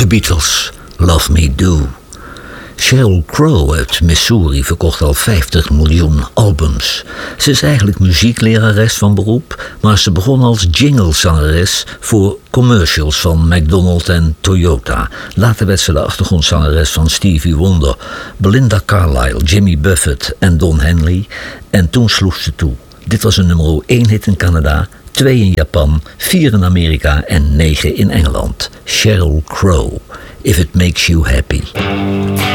The Beatles, Love Me Do. Sheryl Crow uit Missouri verkocht al 50 miljoen albums. Ze is eigenlijk muzieklerares van beroep, maar ze begon als jinglezangeres voor commercials van McDonald's en Toyota. Later werd ze de achtergrondzangeres van Stevie Wonder, Belinda Carlisle, Jimmy Buffett en Don Henley. En toen sloeg ze toe. Dit was een nummer 1 hit in Canada, 2 in Japan, 4 in Amerika en 9 in Engeland. Sheryl Crow, If It Makes You Happy.